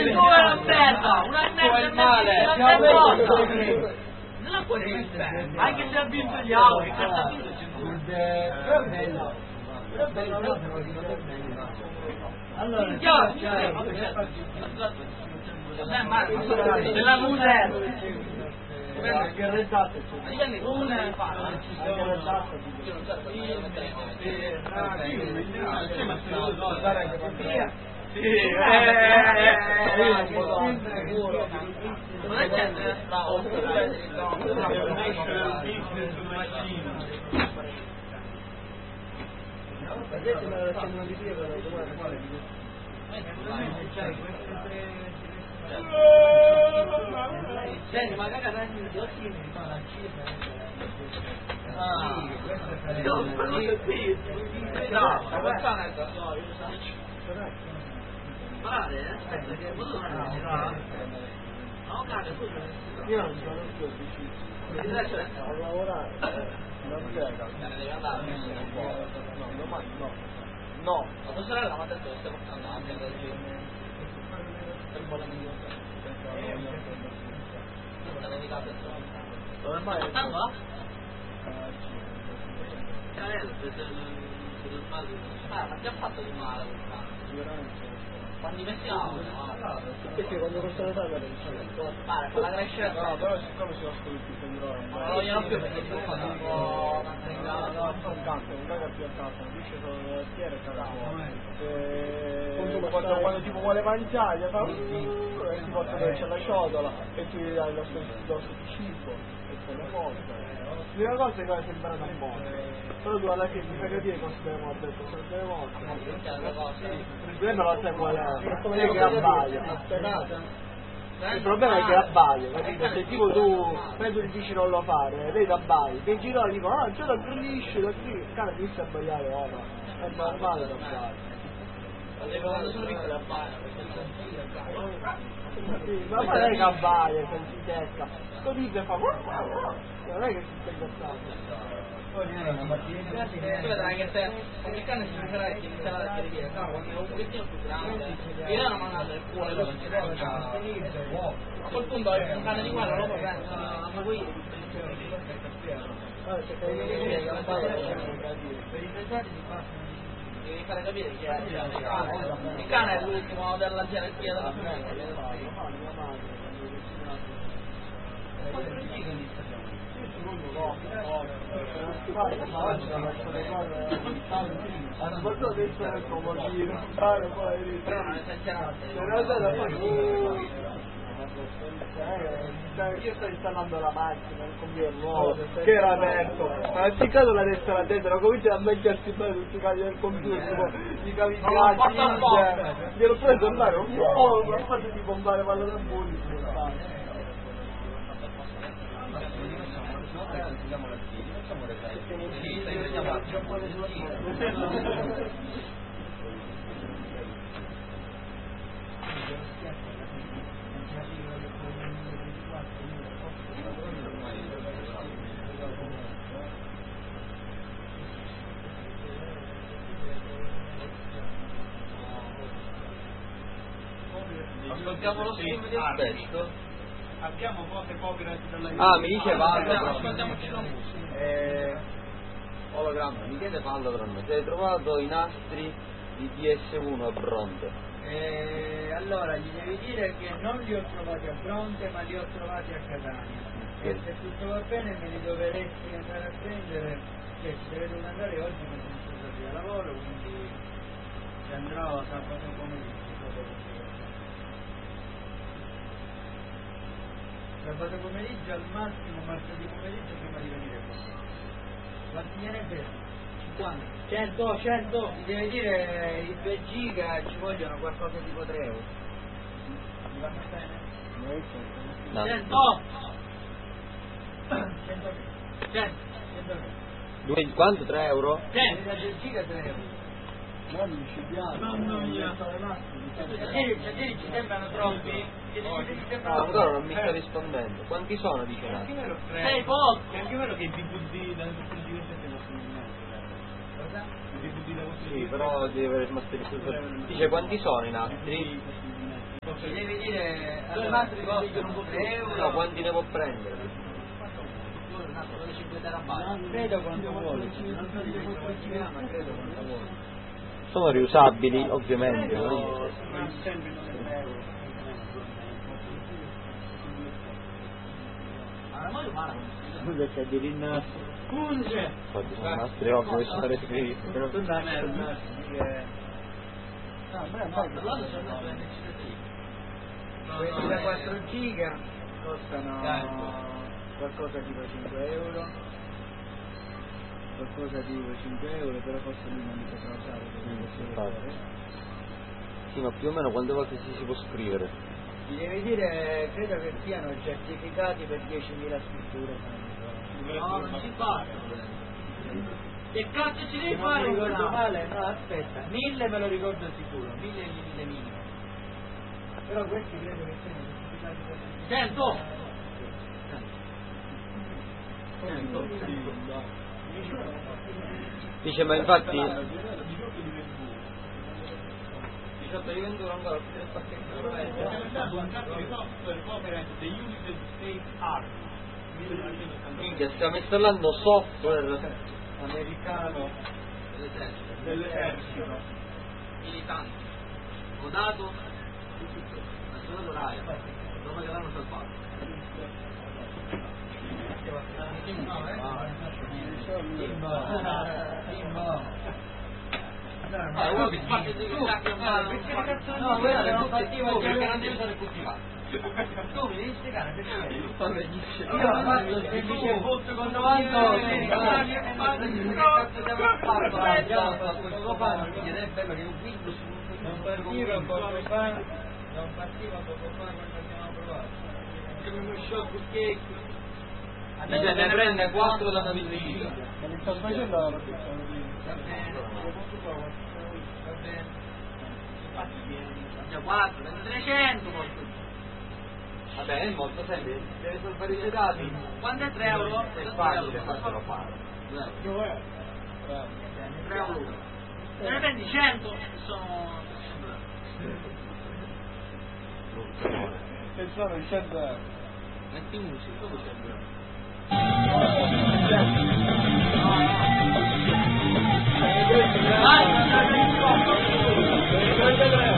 il male. Non la puoi vincere, anche se ha vinto gli altri, ha vinto allora, della musa che restate magari adesso gli occhi mi fanno la cifra. Io non sono più difficile. A lavorare non c'è devi andare no, domani no la tua sorella mi ha detto che stai portando anche per dove mai portando? Ma abbiamo fatto di male quando mettiamo perché quando questa età la fa la crescere no però siccome si nascono più non vogliono più perché si fanno un po' un canto non caga più a casa non dice solo la schiera e caga quando tipo vuole mangiare gli fa e ti porta dove c'è la ciotola e tu gli dai lo stesso di cibo e poi le cose l'unica cosa è che sembra da buono però tu alla fine mi fai capire cosa deve mordere cosa deve mordere il problema lo sai qual è che abbaia il problema è che abbaia capito se tipo tu penso di dici non lo fare lei ti abbaia che giro dico già da grillisce da qui cane ti inizia a abbaiare ora è normale da abbaiare quando sono piccolo abbaia ma lei che abbaia si secca sto dice fa non è che si sta incazzando poi non è una mattina tu vedrai che se il cane si metterà e ti inizierà a dire quando è un pochettino più grande io non ho mandato il cuore dove si a quel punto un cane di guarda lo puoi prendere ma poi devi fare capire che il cane è l'ultimo della gerarchia della famiglia io sto installando la macchina il computer nuovo che era aperto ma appiccato la destra alla destra comincia a mettersi bene tutti i cavi del computer i cavi piatti glielo preso andare un po' ma fate di bombare palla da bulli ascoltiamo lo stream di aspetto abbiamo cose copyright dalla mi dice Valdo ascoltiamoci la musica ologramma mi chiede Valdo se hai trovato i nastri di DS1 a Bronte allora gli devi dire che non li ho trovati a Bronte ma li ho trovati a Catania e se tutto va bene me li dovresti andare a prendere che ci deve andare oggi ma non sono stati a lavoro quindi ci andrò sabato pomeriggio sabato pomeriggio al massimo martedì pomeriggio prima di venire qua quanti gliene preso? 50 100 mi devi dire i 2 giga ci vogliono qualcosa tipo 3 euro mi vanno bene? 100 quanto? 3 euro? 100 2 giga 3 euro ci sembrano troppi ancora non mi sta rispondendo quanti sono dice anche vero 6 è anche vero che i DVD da vostro divertente non sono in mezzo i DVD da vostro sì però deve avere smasterizzato dice quanti sono i nastri devi Allora, nastri costano un po' euro. No, quanti ne può prendere? Credo quanto vuole, non so di che quantità, ma credo quanto vuole. Sono riusabili, ovviamente. Scusa, c'è di rinnastro. Scusa! Infatti sono nastri ovvio che sono scritti. Però tu nastri quelli da 4 giga costano qualcosa tipo 5 euro. Qualcosa tipo 5 euro, però forse lui non li potrà usare. Sì, ma più o meno quante volte si può scrivere? Ti devi dire, credo che siano certificati per 10.000 scritture. No, non si fa. Che cazzo ci devi Se non fare? mi ricordo male, no aspetta, 1.000 me lo ricordo sicuro, 1.000 minimo. Però questi credo che siano certificati per 100! Dice, ma infatti 18 di venduto ancora più del minchia, stiamo installando software americano dell'esercito. Militanti. Codato. Assoluto Raya. Dopo che l'hanno salvato. Uno che spazio di perché cazzo no, quella che non partiva perché non devi usare coltivato. tu mi devi spiegare perché Io ho fatto il semplice voto con 98 che cazzo devo fare? Già ho fatto questo fanno, quindi è bello che un Windows non partiva poco fa quando abbiamo provato. come uno shock cake. dice ne prende 4 da una visita. Ma li sta facendo la protezione di... Va bene. Già 4, 300 Vabbè, è molto semplice, deve salvare i dati. quando è 3 euro? È facile farlo fare. Dov'è? 3 euro. Se ne prendi 100 sono... E sono i 100 euro. Metti musica, dove c'è il brano? Vai!